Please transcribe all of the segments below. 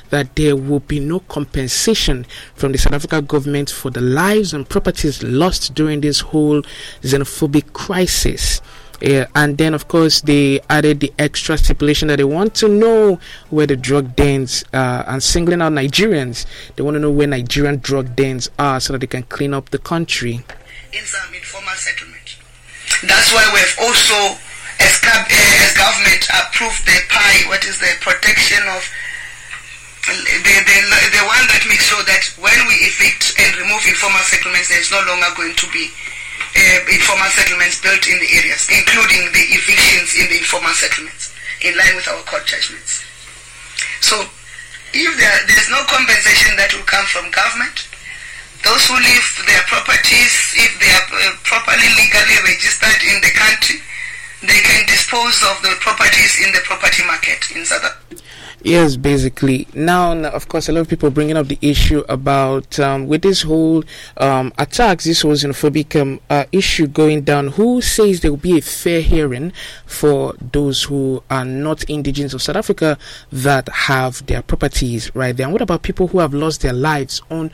that there will be no compensation from the South African government for the lives and properties lost during this whole xenophobic crisis. And then, of course, they added the extra stipulation that they want to know where the drug dens and singling out Nigerians. They want to know where Nigerian drug dens are so that they can clean up the country. In some informal settlement. That's why we've also, as government, approved the PI, what is the protection of the one that makes sure that when we evict and remove informal settlements, there's no longer going to be informal settlements built in the areas, including the evictions in the informal settlements, in line with our court judgments. So, if there's no compensation that will come from government, those who leave their properties, if they are properly legally registered in the country, they can dispose of the properties in the property market in South Africa. Yes, basically. Now, of course, a lot of people bringing up the issue about with this whole attacks, this whole xenophobic issue going down. Who says there will be a fair hearing for those who are not indigenous of South Africa that have their properties right there? And what about people who have lost their lives to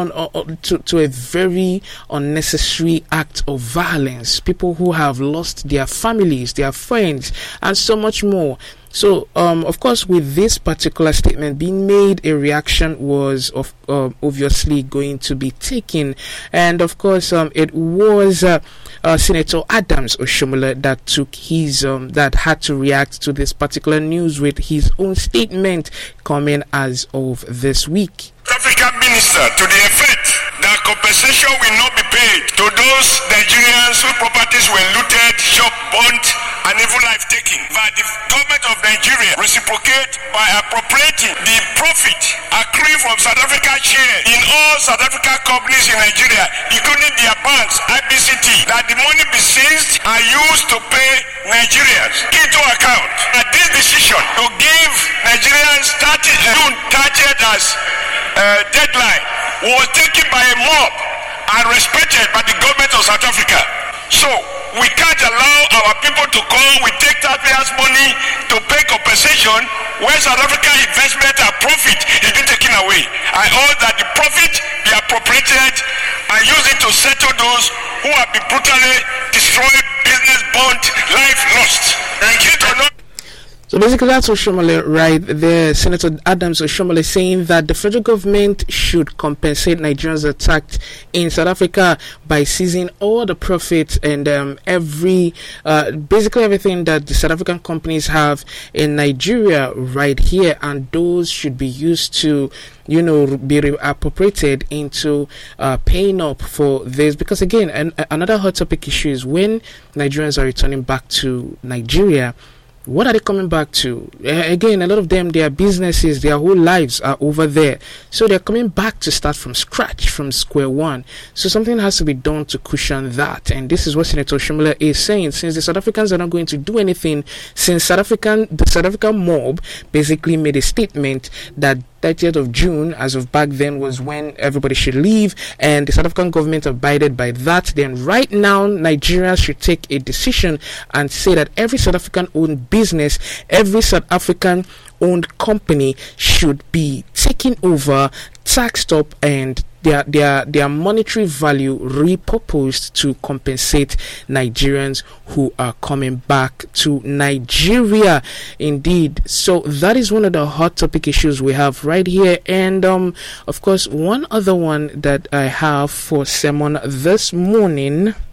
a very unnecessary act of violence? People who have lost their families, their friends, and so much more. So, of course, with this particular statement being made, a reaction was obviously going to be taken. And, of course, it was Senator Adams Oshiomhole that took that had to react to this particular news with his own statement coming as of this week. African minister to the effect that compensation will not be paid to those Nigerians whose properties were looted, shop burnt, and even life taken. But the government of Nigeria reciprocate by appropriating the profit accruing from South Africa share in all South African companies in Nigeria, including their banks, IBCT, that the money be seized and used to pay Nigerians into account. And this decision to give Nigerians June 30th as deadline was taken by a mob and respected by the government of South Africa. So we can't allow our people to come, we take taxpayers' money to pay compensation when South African investment and profit is being taken away. I urge that the profit be appropriated and use it to settle those who have been brutally destroyed, business burnt, life lost. Thank you. So basically, that's Oshiomhole right there. Senator Adams Oshiomhole saying that the federal government should compensate Nigerians attacked in South Africa by seizing all the profits and basically everything that the South African companies have in Nigeria right here, and those should be used to be appropriated into paying up for this. Because again, another hot topic issue is when Nigerians are returning back to Nigeria, what are they coming back to? Again, a lot of them, their businesses, their whole lives are over there. So they're coming back to start from scratch, from square one. So something has to be done to cushion that. And this is what Senator Oshiomhole is saying. Since the South Africans are not going to do anything, since the South African mob basically made a statement that 30th of June, as of back then, was when everybody should leave, and the South African government abided by that. Then right now, Nigeria should take a decision and say that every South African-owned business, every South African-owned company should be taken over, taxed up, and their monetary value repurposed to compensate Nigerians who are coming back to Nigeria. Indeed. So that is one of the hot topic issues we have right here. And of course, one other one that I have for sermon this morning